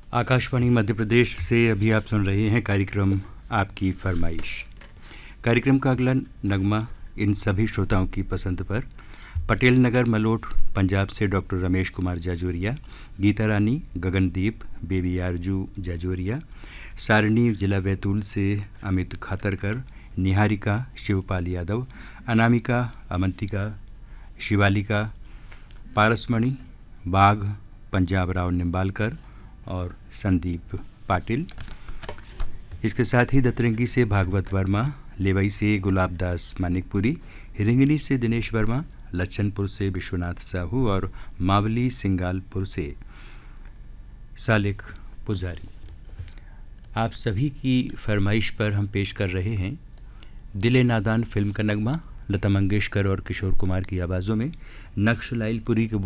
आकाशवाणी मध्य प्रदेश से अभी आप सुन रहे हैं कार्यक्रम आपकी फरमाइश। कार्यक्रम का अगला नगमा इन सभी श्रोताओं की पसंद पर पटेल नगर मलोट पंजाब से डॉक्टर रमेश कुमार जाजोरिया, गीता रानी, गगनदीप, बेबी आरजू जाजोरिया, सारणी जिला बैतूल से अमित खातरकर, निहारिका, शिवपाल यादव, अनामिका, अमंतिका, शिवालिका, पारसमणि, बाघ, पंजाब राव निम्बालकर और संदीप पाटिल। इसके साथ ही दतरंगी से भागवत वर्मा, लेवई से गुलाब दास मानिकपुरी, हिरिंगनी से दिनेश वर्मा, लच्छनपुर से विश्वनाथ साहू और मावली सिंगालपुर से सालिक पुजारी। आप सभी की फरमाइश पर हम पेश कर रहे हैं दिले नादान फिल्म का नगमा लता मंगेशकर और किशोर कुमार की आवाज़ों में। नक्श लाइलपुरी के